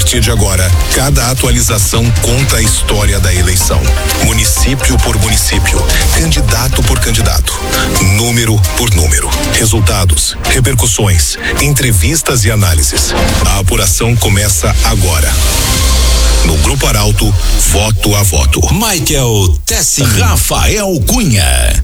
partir de agora, cada atualização conta a história da eleição. Município por município, candidato por candidato, número por número. Resultados, repercussões, entrevistas e análises. A apuração começa agora. No Grupo Arauto, voto a voto. Michael Tessin, Rafael Cunha.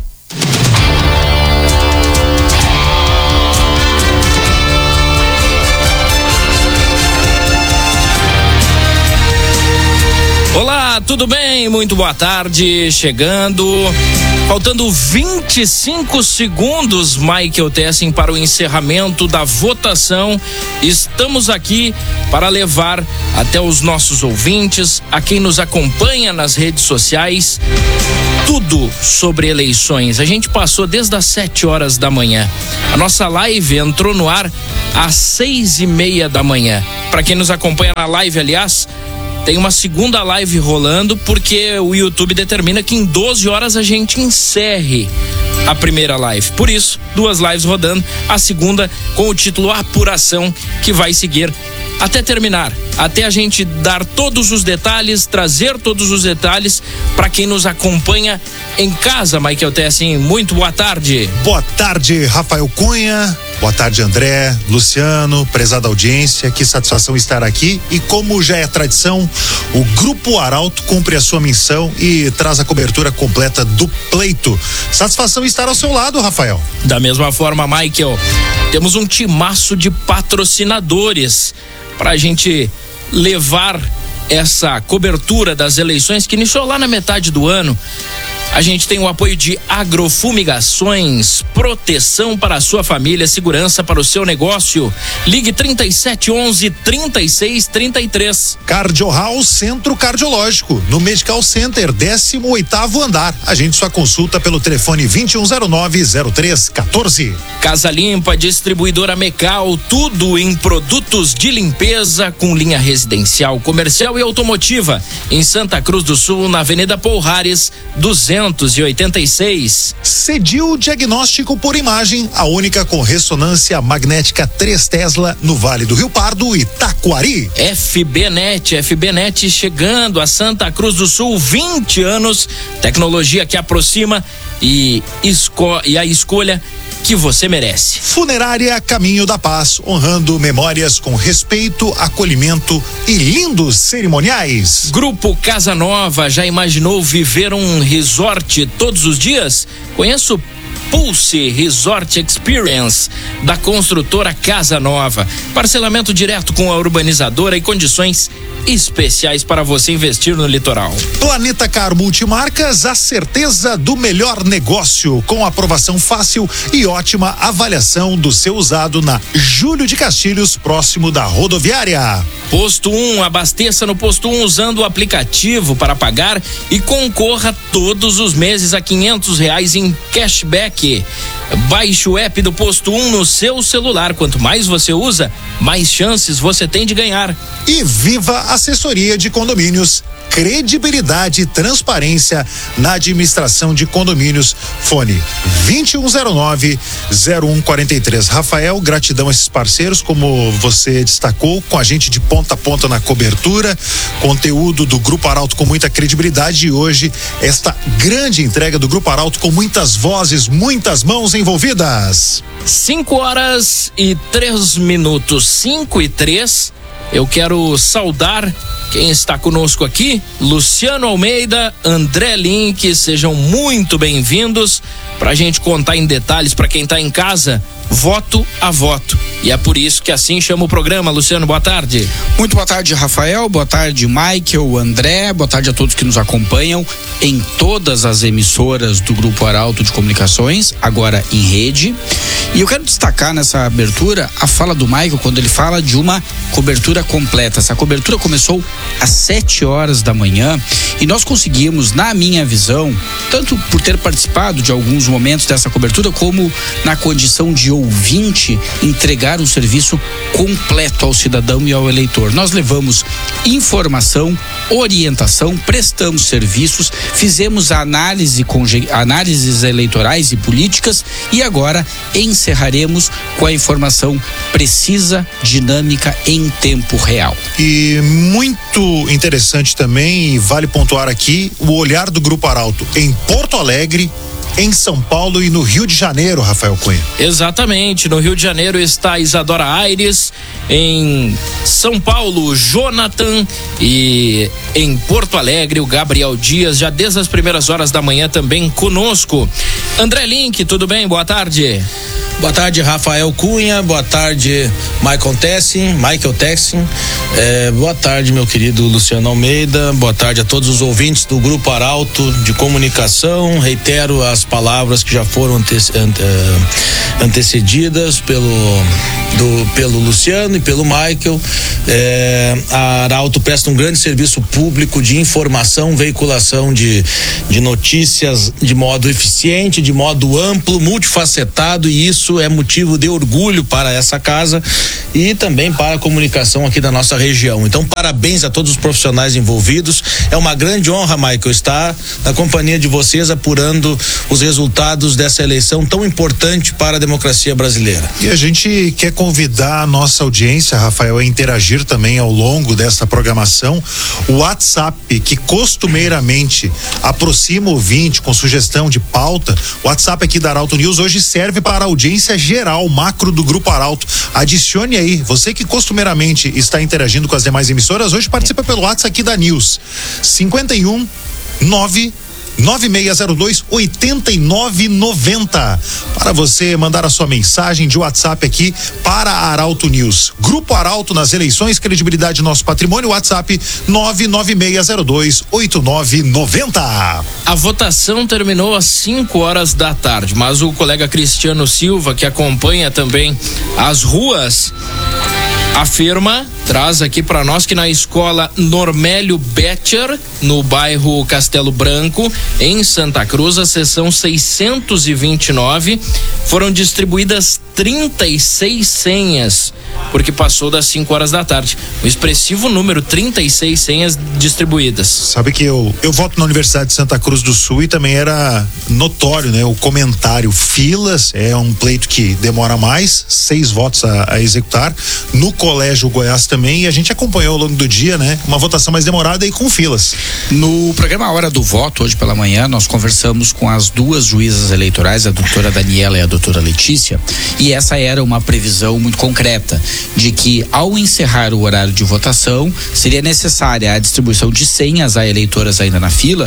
Olá, tudo bem? Muito boa tarde, chegando, faltando 25 segundos, Michael Tessin, para o encerramento da votação. Estamos aqui para levar até os nossos ouvintes, a quem nos acompanha nas redes sociais, tudo sobre eleições. A gente passou desde as 7 horas da manhã. A nossa live entrou no ar às 6:30 da manhã. Para quem nos acompanha na live, aliás, tem uma segunda live rolando, porque o YouTube determina que em 12 horas a gente encerre a primeira live. Por isso, 2 lives rodando, a segunda com o título Apuração, que vai seguir até terminar, até a gente dar todos os detalhes, trazer todos os detalhes para quem nos acompanha em casa. Michael Tessin, muito boa tarde. Boa tarde, Rafael Cunha. Boa tarde, André, Luciano, prezada audiência, que satisfação estar aqui. E como já é tradição, o Grupo Arauto cumpre a sua missão e traz a cobertura completa do pleito. Satisfação estar ao seu lado, Rafael. Da mesma forma, Michael, temos um timaço de patrocinadores para a gente levar essa cobertura das eleições que iniciou lá na metade do ano. A gente tem o apoio de Agrofumigações, proteção para a sua família, segurança para o seu negócio. Ligue 3711-3633. Cardio House Centro Cardiológico, no Medical Center, 18º andar. A gente só consulta pelo telefone 2109-0314. Casa Limpa, distribuidora Mecal, tudo em produtos de limpeza com linha residencial, comercial e automotiva. Em Santa Cruz do Sul, na Avenida Pourares, 286. Cedil Diagnóstico por Imagem, a única com ressonância magnética 3 Tesla no Vale do Rio Pardo e Taquari. FBNet chegando a Santa Cruz do Sul, 20 anos, tecnologia que aproxima e a escolha que você merece. Funerária Caminho da Paz, honrando memórias com respeito, acolhimento e lindos cerimoniais. Grupo Casa Nova, já imaginou viver um resort todos os dias? Conheça o Pulse Resort Experience da construtora Casa Nova. Parcelamento direto com a urbanizadora e condições especiais para você investir no litoral. Planeta Car Multimarcas, a certeza do melhor negócio, com aprovação fácil e ótima avaliação do seu usado na Júlio de Castilhos, próximo da rodoviária. Posto 1, abasteça no Posto 1 usando o aplicativo para pagar e concorra todos os meses a R$500 em cashback. Baixe o app do Posto 1 no seu celular. Quanto mais você usa, mais chances você tem de ganhar. E Viva Assessoria de Condomínios, credibilidade e transparência na administração de condomínios. Fone 2109-0143. Rafael, gratidão a esses parceiros, como você destacou, com a gente de ponta a ponta na cobertura, conteúdo do Grupo Arauto com muita credibilidade, e hoje esta grande entrega do Grupo Arauto com muitas vozes, muitas mãos envolvidas. 5:03, 5:03. Eu quero saudar quem está conosco aqui, Luciano Almeida, André Link, sejam muito bem-vindos para a gente contar em detalhes para quem está em casa, voto a voto. E é por isso que assim chama o programa. Luciano, boa tarde. Muito boa tarde, Rafael, boa tarde, Michael, André, boa tarde a todos que nos acompanham em todas as emissoras do Grupo Arauto de Comunicações, agora em rede. E eu quero destacar nessa abertura a fala do Michael, quando ele fala de uma cobertura completa. Essa cobertura começou às 7 horas da manhã e nós conseguimos, na minha visão, tanto por ter participado de alguns momentos dessa cobertura, como na condição de ouvinte entregar um serviço completo ao cidadão e ao eleitor. Nós levamos informação, orientação, prestamos serviços, fizemos análises eleitorais e políticas e agora encerraremos com a informação precisa, dinâmica, em tempo real. E muito interessante também, e vale pontuar aqui, o olhar do Grupo Arauto em Porto Alegre, em São Paulo e no Rio de Janeiro, Rafael Cunha. Exatamente, no Rio de Janeiro está Isadora Aires, em São Paulo, Jonathan, e em Porto Alegre, o Gabriel Dias, já desde as primeiras horas da manhã também conosco. André Link, tudo bem? Boa tarde. Boa tarde, Rafael Cunha. Boa tarde, Michael Tessin. Boa tarde, meu querido Luciano Almeida. Boa tarde a todos os ouvintes do Grupo Arauto de Comunicação. Reitero as palavras que já foram antecedidas pelo Luciano e pelo Michael. A Arauto presta um grande serviço público de informação, veiculação de notícias de modo eficiente, de modo amplo, multifacetado, e isso é motivo de orgulho para essa casa e também para a comunicação aqui da nossa região. Então, parabéns a todos os profissionais envolvidos. É uma grande honra, Michael, estar na companhia de vocês apurando os resultados dessa eleição tão importante para a democracia brasileira. E a gente quer convidar a nossa audiência, Rafael, a interagir também ao longo dessa programação. O WhatsApp, que costumeiramente aproxima o ouvinte com sugestão de pauta, o WhatsApp aqui da Arauto News hoje serve para a audiência geral, macro do Grupo Arauto. Adicione aí, você que costumeiramente está interagindo com as demais emissoras, hoje participa pelo WhatsApp aqui da News. 51996028990 para você mandar a sua mensagem de WhatsApp aqui para a Arauto News. Grupo Arauto nas eleições, credibilidade nosso patrimônio, WhatsApp 996028990. A votação terminou às 5 horas da tarde, mas o colega Cristiano Silva, que acompanha também as ruas, traz aqui para nós que na escola Normélio Betcher, no bairro Castelo Branco, em Santa Cruz, a sessão 629, foram distribuídas 36 senhas, porque passou das 5 horas da tarde. Um expressivo número, 36 senhas distribuídas. Sabe que eu voto na Universidade de Santa Cruz do Sul e também era notório, né? O comentário, filas, é um pleito que demora mais, 6 votos a executar. No Colégio Goiás também, e a gente acompanhou ao longo do dia, né? Uma votação mais demorada e com filas. No programa Hora do Voto, hoje pela manhã, nós conversamos com as duas juízas eleitorais, a doutora Daniela e a doutora Letícia, e essa era uma previsão muito concreta de que ao encerrar o horário de votação, seria necessária a distribuição de senhas a eleitores ainda na fila,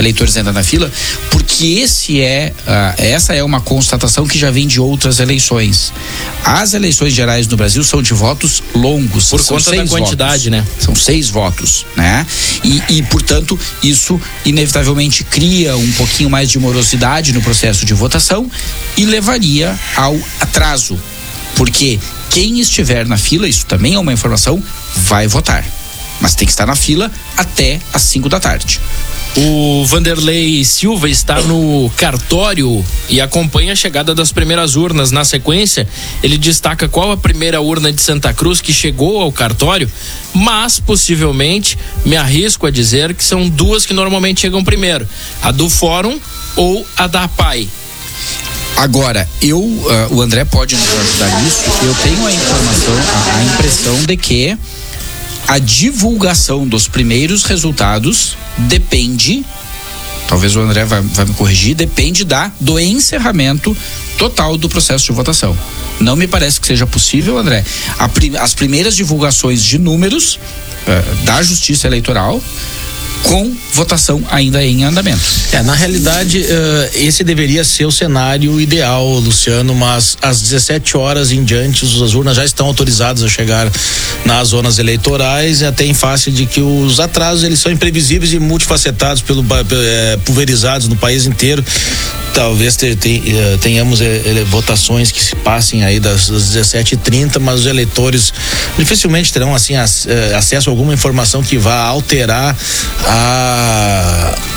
porque essa é uma constatação que já vem de outras eleições. As eleições gerais no Brasil são de votos longos. Por conta da quantidade, votos, né? São 6 votos, né? E, portanto, isso inevitavelmente cria um pouquinho mais de morosidade no processo de votação e levaria ao atraso. Porque quem estiver na fila, isso também é uma informação, vai votar. Mas tem que estar na fila até às 5 da tarde. O Vanderlei Silva está no cartório e acompanha a chegada das primeiras urnas. Na sequência, ele destaca qual a primeira urna de Santa Cruz que chegou ao cartório, mas possivelmente me arrisco a dizer que são duas que normalmente chegam primeiro: a do Fórum ou a da APAI. Agora, o André pode nos ajudar nisso. Eu tenho a impressão de que a divulgação dos primeiros resultados depende, talvez o André vai me corrigir, depende do encerramento total do processo de votação. Não me parece que seja possível, André, as primeiras divulgações de números da Justiça Eleitoral com votação ainda em andamento. Na realidade, esse deveria ser o cenário ideal, Luciano, mas às 17 horas em diante as urnas já estão autorizadas a chegar nas zonas eleitorais, até em face de que os atrasos eles são imprevisíveis e multifacetados, pulverizados no país inteiro. Talvez tenhamos votações que se passem aí das 17h30, mas os eleitores dificilmente terão assim acesso a alguma informação que vá alterar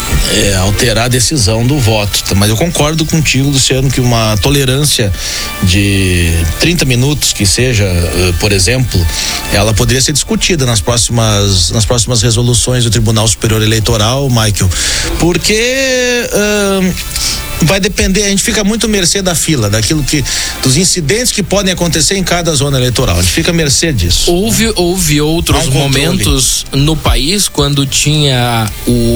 alterar a decisão do voto. Mas eu concordo contigo, Luciano, que uma tolerância de 30 minutos, que seja, por exemplo, ela poderia ser discutida nas próximas resoluções do Tribunal Superior Eleitoral, Michael, porque vai depender, a gente fica muito à mercê da fila, dos incidentes que podem acontecer em cada zona eleitoral. A gente fica à mercê disso. Houve outros momentos no país quando tinha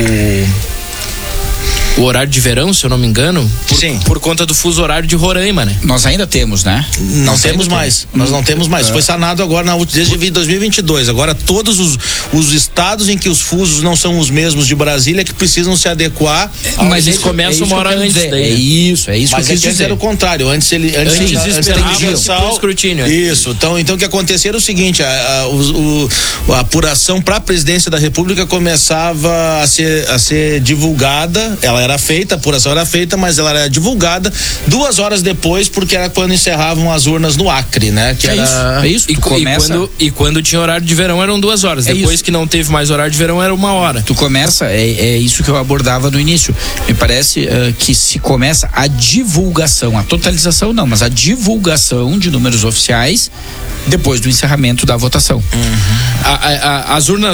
o horário de verão, se eu não me engano, por conta do fuso horário de Roraima, né? Nós ainda temos, né? Nós não temos mais. Foi sanado agora desde 2022. Agora todos os estados em que os fusos não são os mesmos de Brasília que precisam se adequar. Mas eles começam uma hora antes daí. É isso mas que eu quis dizer. Era o contrário. Antes esperava o escrutínio. Isso. Então o que acontecia era o seguinte: a apuração para a presidência da República começava a ser divulgada. A apuração era feita, mas ela era divulgada 2 horas depois, porque era quando encerravam as urnas no Acre, né? Que é isso. E quando tinha horário de verão eram 2 horas. Depois que não teve mais horário de verão era 1 hora. Tu começa, é isso que eu abordava no início. Me parece que se começa a divulgação, a totalização não, mas a divulgação de números oficiais depois do encerramento da votação. As urnas